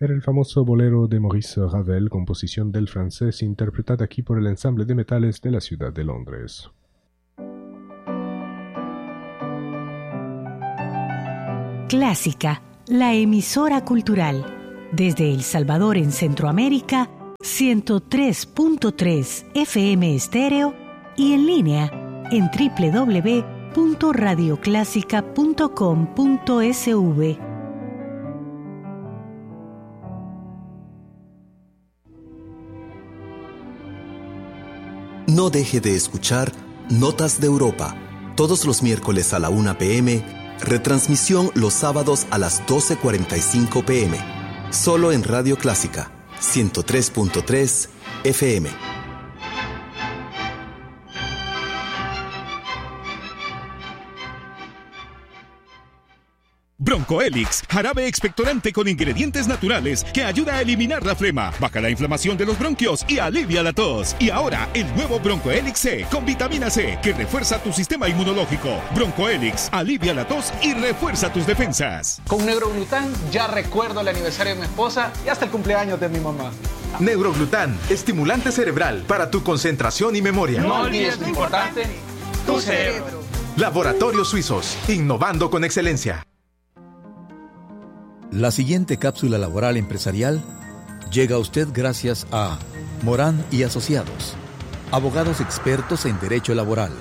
Era el famoso bolero de Maurice Ravel, composición del francés, interpretada aquí por el ensamble de metales de la ciudad de Londres. Clásica, la emisora cultural. Desde El Salvador en Centroamérica, 103.3 FM estéreo y en línea en www.radioclásica.com.sv. No deje de escuchar Notas de Europa, todos los miércoles a la 1 p.m., retransmisión los sábados a las 12:45 p.m., solo en Radio Clásica, 103.3 FM. Broncoelix, jarabe expectorante con ingredientes naturales que ayuda a eliminar la flema, baja la inflamación de los bronquios y alivia la tos. Y ahora, el nuevo Broncoelix C con vitamina C que refuerza tu sistema inmunológico. Broncoelix, alivia la tos y refuerza tus defensas. Con Neuroglután ya recuerdo el aniversario de mi esposa y hasta el cumpleaños de mi mamá. Neuroglután, estimulante cerebral para tu concentración y memoria. No olvides lo importante, tu cerebro. Laboratorios Suizos, innovando con excelencia. La siguiente cápsula laboral empresarial llega a usted gracias a Morán y Asociados, abogados expertos en derecho laboral.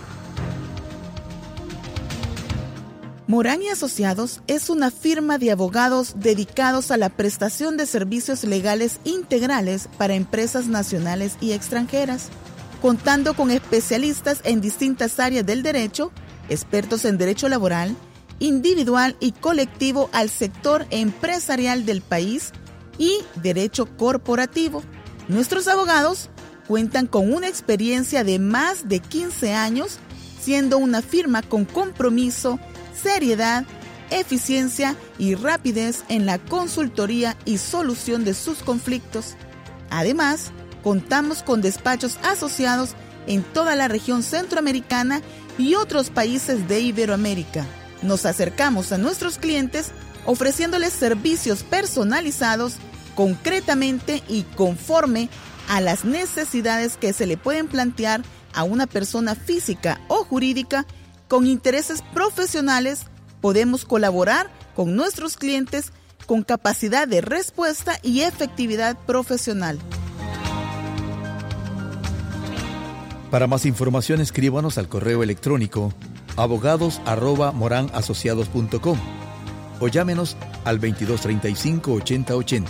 Morán y Asociados es una firma de abogados dedicados a la prestación de servicios legales integrales para empresas nacionales y extranjeras, contando con especialistas en distintas áreas del derecho, expertos en derecho laboral, individual y colectivo al sector empresarial del país y derecho corporativo. Nuestros abogados cuentan con una experiencia de más de 15 años, siendo una firma con compromiso, seriedad, eficiencia y rapidez en la consultoría y solución de sus conflictos. Además, contamos con despachos asociados en toda la región centroamericana y otros países de Iberoamérica. Nos acercamos a nuestros clientes ofreciéndoles servicios personalizados concretamente y conforme a las necesidades que se le pueden plantear a una persona física o jurídica con intereses profesionales. Podemos colaborar con nuestros clientes con capacidad de respuesta y efectividad profesional. Para más información, escríbanos al correo electrónico abogados@moranasociados.com o llámenos al 2235-8080,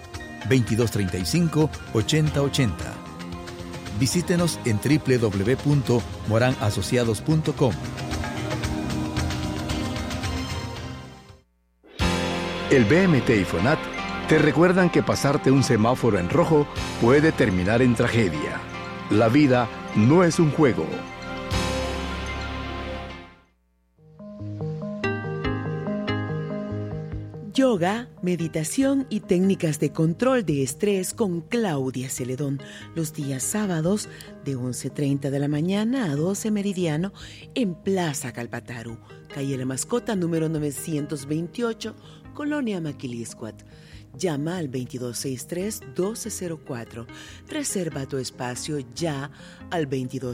2235-8080. Visítenos en www.moranasociados.com. El BMT y FONAT te recuerdan que pasarte un semáforo en rojo puede terminar en tragedia. La vida no es un juego. Yoga, meditación y técnicas de control de estrés con Claudia Celedón. Los días sábados de 11:30 de la mañana a 12 meridiano en Plaza Calpataru, calle La Mascota, número 928, Colonia Maquiliscuat. Llama al 2263-1204. Reserva tu espacio ya al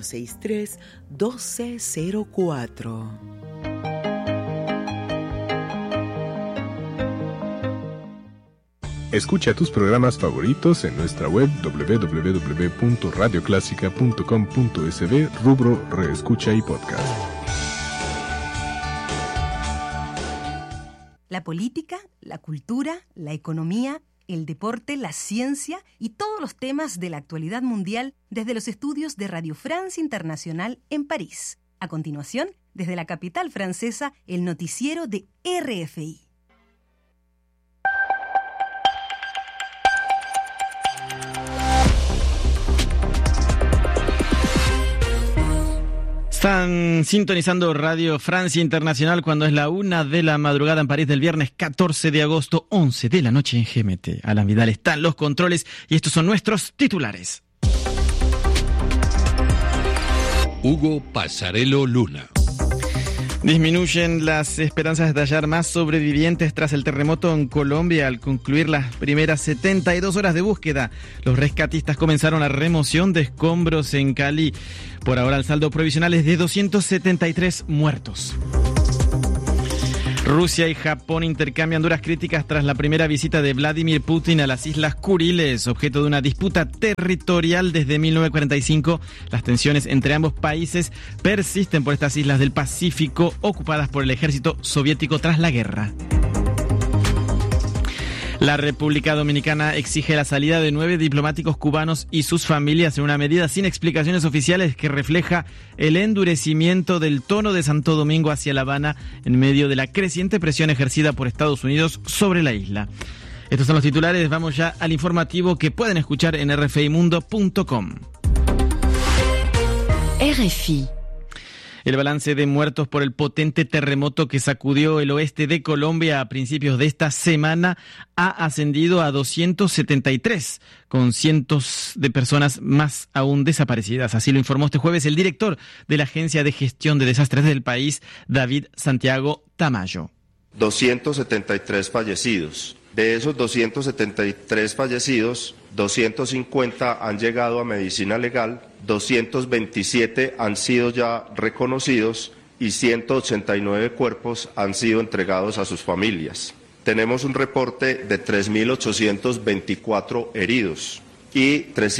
2263-1204. Escucha tus programas favoritos en nuestra web www.radioclásica.com.sv, rubro Reescucha y Podcast. La política, la cultura, la economía, el deporte, la ciencia y todos los temas de la actualidad mundial desde los estudios de Radio France Internacional en París. A continuación, desde la capital francesa, el noticiero de RFI. Están sintonizando Radio Francia Internacional cuando es la 1 de la madrugada en París del viernes 14 de agosto, 11 de la noche en GMT. Alan Vidal está en los controles y estos son nuestros titulares. Hugo Pasarello Luna. Disminuyen las esperanzas de hallar más sobrevivientes tras el terremoto en Colombia al concluir las primeras 72 horas de búsqueda. Los rescatistas comenzaron la remoción de escombros en Cali. Por ahora el saldo provisional es de 273 muertos. Rusia y Japón intercambian duras críticas tras la primera visita de Vladimir Putin a las Islas Kuriles, objeto de una disputa territorial desde 1945. Las tensiones entre ambos países persisten por estas islas del Pacífico ocupadas por el ejército soviético tras la guerra. La República Dominicana exige la salida de 9 diplomáticos cubanos y sus familias en una medida sin explicaciones oficiales que refleja el endurecimiento del tono de Santo Domingo hacia La Habana en medio de la creciente presión ejercida por Estados Unidos sobre la isla. Estos son los titulares, vamos ya al informativo que pueden escuchar en rfimundo.com. RFI. El balance de muertos por el potente terremoto que sacudió el oeste de Colombia a principios de esta semana ha ascendido a 273, con cientos de personas más aún desaparecidas. Así lo informó este jueves el director de la Agencia de Gestión de Desastres del país, David Santiago Tamayo. 273 fallecidos. De esos 273 fallecidos, 250 han llegado a medicina legal, 227 han sido ya reconocidos y 189 cuerpos han sido entregados a sus familias. Tenemos un reporte de 3.824 heridos y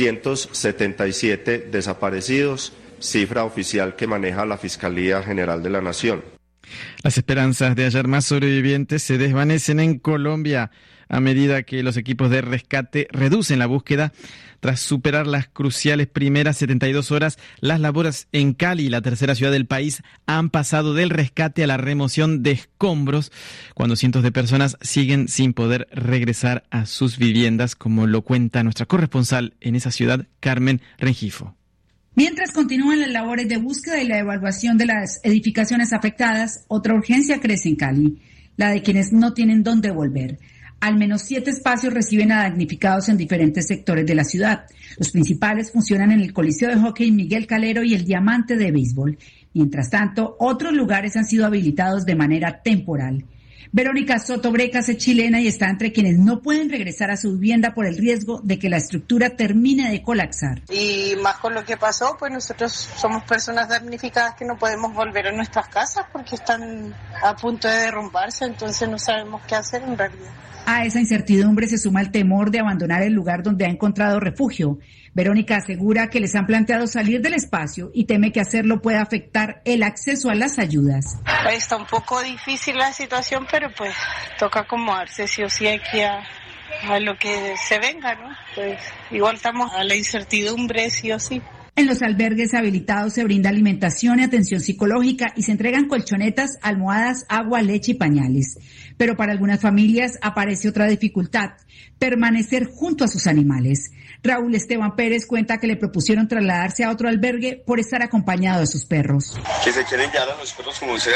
377 desaparecidos, cifra oficial que maneja la Fiscalía General de la Nación. Las esperanzas de hallar más sobrevivientes se desvanecen en Colombia a medida que los equipos de rescate reducen la búsqueda. Tras superar las cruciales primeras 72 horas, las labores en Cali, la tercera ciudad del país, han pasado del rescate a la remoción de escombros, cuando cientos de personas siguen sin poder regresar a sus viviendas, como lo cuenta nuestra corresponsal en esa ciudad, Carmen Rengifo. Mientras continúan las labores de búsqueda y la evaluación de las edificaciones afectadas, otra urgencia crece en Cali, la de quienes no tienen dónde volver. Al menos 7 espacios reciben a damnificados en diferentes sectores de la ciudad. Los principales funcionan en el Coliseo de Hockey Miguel Calero y el Diamante de Béisbol. Mientras tanto, otros lugares han sido habilitados de manera temporal. Verónica Soto Brecas es chilena y está entre quienes no pueden regresar a su vivienda por el riesgo de que la estructura termine de colapsar. Y más con lo que pasó, pues nosotros somos personas damnificadas que no podemos volver a nuestras casas porque están a punto de derrumbarse, entonces no sabemos qué hacer en realidad. A esa incertidumbre se suma el temor de abandonar el lugar donde ha encontrado refugio. Verónica asegura que les han planteado salir del espacio y teme que hacerlo pueda afectar el acceso a las ayudas. Está un poco difícil la situación, pero pues toca acomodarse sí o sí aquí a lo que se venga, ¿no? Pues igual estamos a la incertidumbre sí o sí. En los albergues habilitados se brinda alimentación y atención psicológica y se entregan colchonetas, almohadas, agua, leche y pañales. Pero para algunas familias aparece otra dificultad: permanecer junto a sus animales. Raúl Esteban Pérez cuenta que le propusieron trasladarse a otro albergue por estar acompañado de sus perros. Que se quieren llevar a los perros como sea,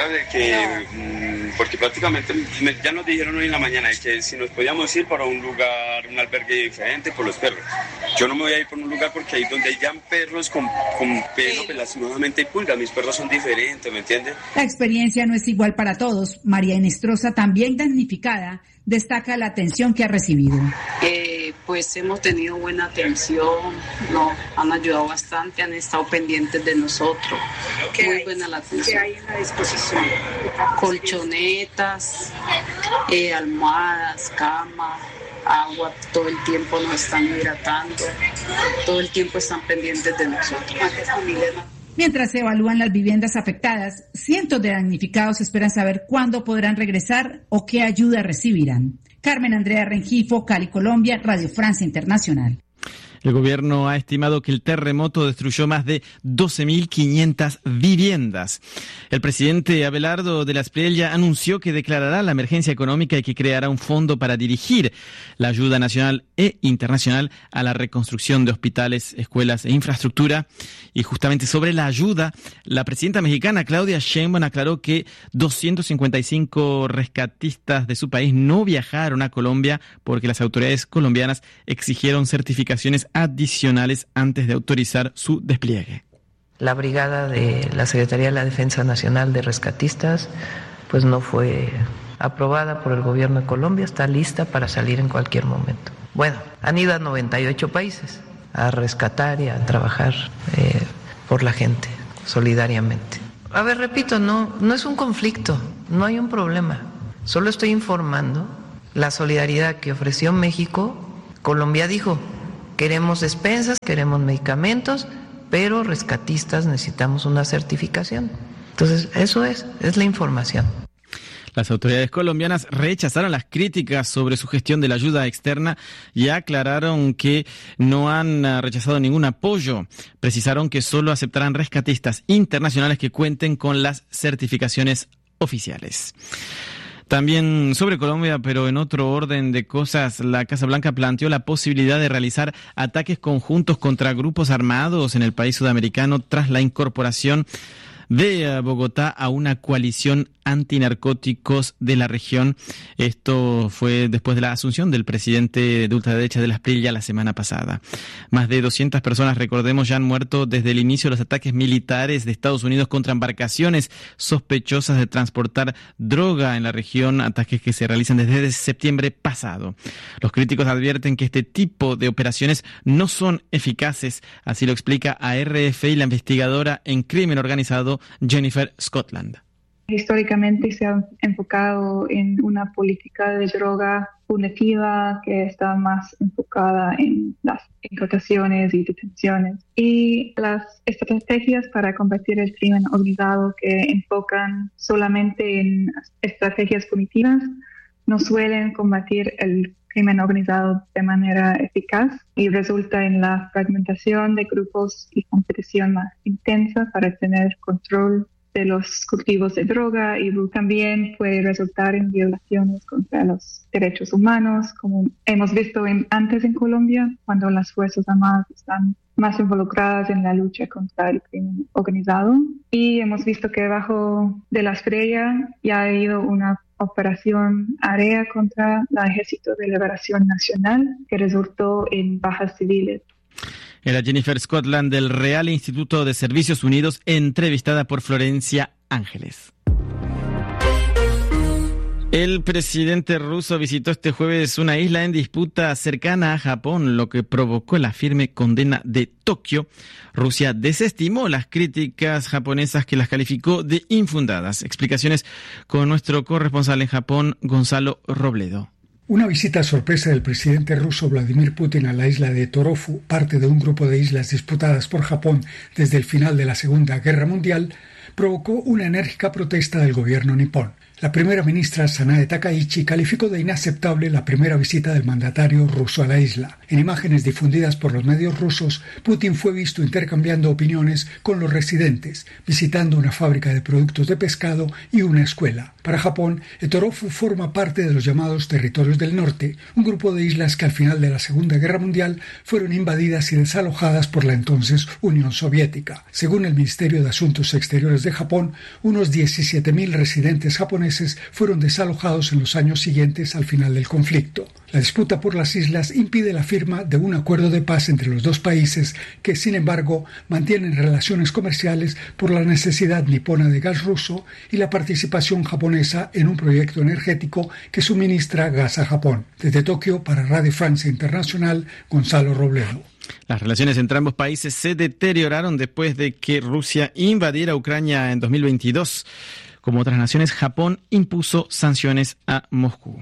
porque prácticamente ya nos dijeron hoy en la mañana de que si nos podíamos ir para un lugar, un albergue diferente por los perros. Yo no me voy a ir por un lugar porque ahí donde hayan perros con pelo, pues lastimosamente hay pulgas, mis perros son diferentes, ¿me entiendes? La experiencia no es igual para todos. María Enestrosa, también damnificada, destaca la atención que ha recibido. Pues hemos tenido buena atención, nos han ayudado bastante, han estado pendientes de nosotros. Muy buena la atención. ¿Qué hay en la disposición? Colchonetas, almohadas, cama, agua, todo el tiempo nos están hidratando, todo el tiempo están pendientes de nosotros. Mientras se evalúan las viviendas afectadas, cientos de damnificados esperan saber cuándo podrán regresar o qué ayuda recibirán. Carmen Andrea Rengifo, Cali, Colombia, Radio Francia Internacional. El gobierno ha estimado que el terremoto destruyó más de 12.500 viviendas. El presidente Abelardo de la Espriella anunció que declarará la emergencia económica y que creará un fondo para dirigir la ayuda nacional e internacional a la reconstrucción de hospitales, escuelas e infraestructura. Y justamente sobre la ayuda, la presidenta mexicana Claudia Sheinbaum aclaró que 255 rescatistas de su país no viajaron a Colombia porque las autoridades colombianas exigieron certificaciones adicionales antes de autorizar su despliegue. La brigada de la Secretaría de la Defensa Nacional de Rescatistas pues no fue aprobada por el gobierno de Colombia, está lista para salir en cualquier momento. Bueno, han ido a 98 países a rescatar y a trabajar por la gente, solidariamente. A ver, repito, no es un conflicto, no hay un problema. Solo estoy informando la solidaridad que ofreció México. Colombia dijo, queremos despensas, queremos medicamentos, pero rescatistas necesitamos una certificación. Entonces, eso es la información. Las autoridades colombianas rechazaron las críticas sobre su gestión de la ayuda externa y aclararon que no han rechazado ningún apoyo. Precisaron que solo aceptarán rescatistas internacionales que cuenten con las certificaciones oficiales. También sobre Colombia, pero en otro orden de cosas, la Casa Blanca planteó la posibilidad de realizar ataques conjuntos contra grupos armados en el país sudamericano tras la incorporación de Bogotá a una coalición antinarcóticos de la región. Esto fue después de la asunción del presidente de ultraderecha de las Espriella la semana pasada. Más de 200 personas, recordemos, ya han muerto desde el inicio de los ataques militares de Estados Unidos contra embarcaciones sospechosas de transportar droga en la región, ataques que se realizan desde septiembre pasado. Los críticos advierten que este tipo de operaciones no son eficaces, así lo explica a RFI la investigadora en crimen organizado Jennifer Scotland. Históricamente se ha enfocado en una política de droga punitiva que está más enfocada en las incautaciones y detenciones. Y las estrategias para combatir el crimen organizado que enfocan solamente en estrategias punitivas no suelen combatir el crimen organizado de manera eficaz y resulta en la fragmentación de grupos y competición más intensa para tener control de los cultivos de droga, y también puede resultar en violaciones contra los derechos humanos, como hemos visto antes en Colombia, cuando las Fuerzas Armadas están más involucradas en la lucha contra el crimen organizado. Y hemos visto que bajo de la Espriella ya ha habido una operación área contra el Ejército de Liberación Nacional que resultó en bajas civiles. Era Jennifer Scotland del Real Instituto de Servicios Unidos, entrevistada por Florencia Ángeles. El presidente ruso visitó este jueves una isla en disputa cercana a Japón, lo que provocó la firme condena de Tokio. Rusia desestimó las críticas japonesas que las calificó de infundadas. Explicaciones con nuestro corresponsal en Japón, Gonzalo Robledo. Una visita sorpresa del presidente ruso Vladimir Putin a la isla de Torofu, parte de un grupo de islas disputadas por Japón desde el final de la Segunda Guerra Mundial, provocó una enérgica protesta del gobierno nipón. La primera ministra Sanae Takaichi calificó de inaceptable la primera visita del mandatario ruso a la isla. En imágenes difundidas por los medios rusos, Putin fue visto intercambiando opiniones con los residentes, visitando una fábrica de productos de pescado y una escuela. Para Japón, Torofu forma parte de los llamados Territorios del Norte, un grupo de islas que al final de la Segunda Guerra Mundial fueron invadidas y desalojadas por la entonces Unión Soviética. Según el Ministerio de Asuntos Exteriores de Japón, unos 17.000 residentes japoneses fueron desalojados en los años siguientes al final del conflicto. La disputa por las islas impide la firma de un acuerdo de paz entre los dos países que, sin embargo, mantienen relaciones comerciales por la necesidad nipona de gas ruso y la participación japonesa en un proyecto energético que suministra gas a Japón. Desde Tokio, para Radio Francia Internacional, Gonzalo Robledo. Las relaciones entre ambos países se deterioraron después de que Rusia invadiera Ucrania en 2022. Como otras naciones, Japón impuso sanciones a Moscú.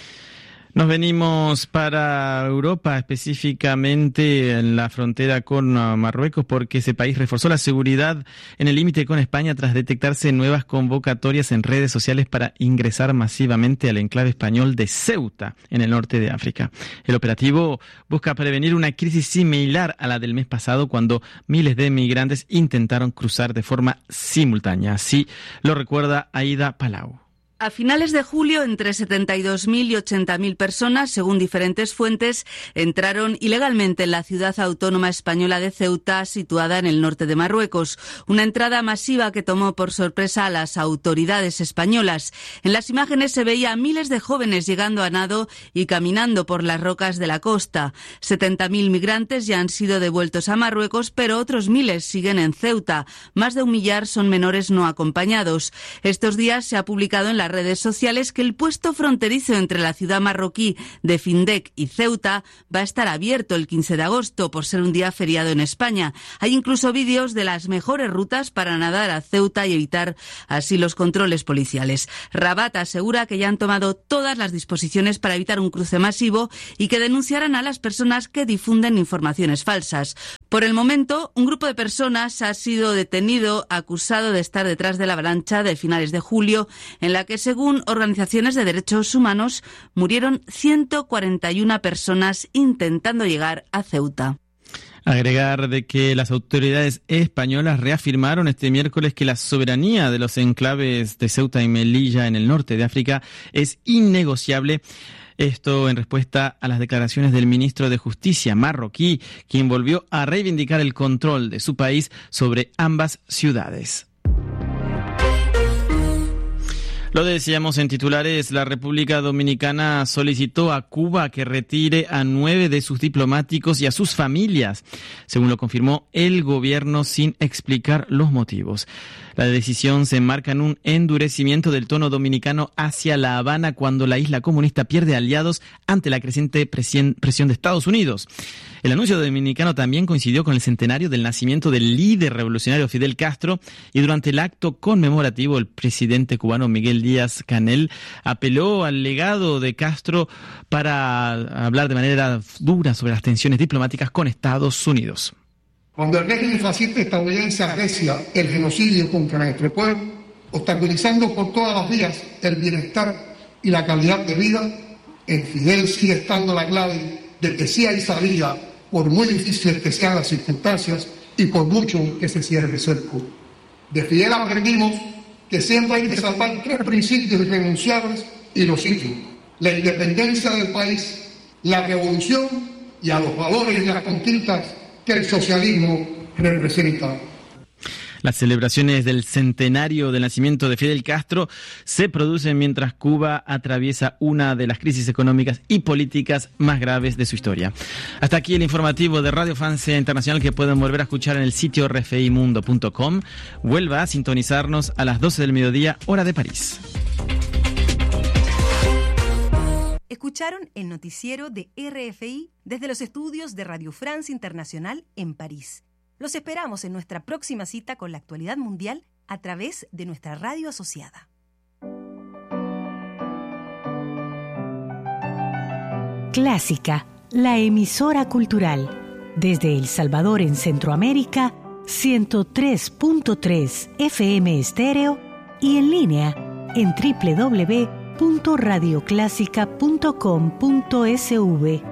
Nos venimos para Europa, específicamente en la frontera con Marruecos, porque ese país reforzó la seguridad en el límite con España tras detectarse nuevas convocatorias en redes sociales para ingresar masivamente al enclave español de Ceuta, en el norte de África. El operativo busca prevenir una crisis similar a la del mes pasado, cuando miles de migrantes intentaron cruzar de forma simultánea. Así lo recuerda Aida Palau. A finales de julio, entre 72.000 y 80.000 personas, según diferentes fuentes, entraron ilegalmente en la ciudad autónoma española de Ceuta, situada en el norte de Marruecos. Una entrada masiva que tomó por sorpresa a las autoridades españolas. En las imágenes se veía a miles de jóvenes llegando a nado y caminando por las rocas de la costa. 70.000 migrantes ya han sido devueltos a Marruecos, pero otros miles siguen en Ceuta. Más de 1 millar son menores no acompañados. Estos días se ha publicado en las redes sociales que el puesto fronterizo entre la ciudad marroquí de Findec y Ceuta va a estar abierto el 15 de agosto por ser un día feriado en España. Hay incluso vídeos de las mejores rutas para nadar a Ceuta y evitar así los controles policiales. Rabat asegura que ya han tomado todas las disposiciones para evitar un cruce masivo y que denunciarán a las personas que difunden informaciones falsas. Por el momento, un grupo de personas ha sido detenido acusado de estar detrás de la avalancha de finales de julio, en la que, según organizaciones de derechos humanos, murieron 141 personas intentando llegar a Ceuta. Agregar de que las autoridades españolas reafirmaron este miércoles que la soberanía de los enclaves de Ceuta y Melilla en el norte de África es innegociable. Esto en respuesta a las declaraciones del ministro de Justicia marroquí, quien volvió a reivindicar el control de su país sobre ambas ciudades. Lo decíamos en titulares, la República Dominicana solicitó a Cuba que retire a 9 de sus diplomáticos y a sus familias, según lo confirmó el gobierno sin explicar los motivos. La decisión se enmarca en un endurecimiento del tono dominicano hacia La Habana cuando la isla comunista pierde aliados ante la creciente presión de Estados Unidos. El anuncio dominicano también coincidió con el centenario del nacimiento del líder revolucionario Fidel Castro y durante el acto conmemorativo el presidente cubano Miguel Díaz-Canel apeló al legado de Castro para hablar de manera dura sobre las tensiones diplomáticas con Estados Unidos. Cuando el régimen fascista estadounidense arrecia el genocidio contra nuestro pueblo, obstaculizando por todas las vías el bienestar y la calidad de vida, en Fidel sigue estando la clave de que sí hay salida, por muy difíciles que sean las circunstancias y por mucho que se cierre el cerco. De Fidel aprendimos que siempre hay que salvar 3 principios irrenunciables y los cito: la independencia del país, la revolución y a los valores y las conquistas que el socialismo representa. Las celebraciones del centenario del nacimiento de Fidel Castro se producen mientras Cuba atraviesa una de las crisis económicas y políticas más graves de su historia. Hasta aquí el informativo de Radio Francia Internacional, que pueden volver a escuchar en el sitio rfimundo.com. Vuelva a sintonizarnos a las 12 del mediodía, hora de París. Escucharon el noticiero de RFI desde los estudios de Radio France Internacional en París. Los esperamos en nuestra próxima cita con la actualidad mundial a través de nuestra radio asociada. Clásica, la emisora cultural. Desde El Salvador en Centroamérica, 103.3 FM estéreo y en línea en www.radioclásica.com.sv.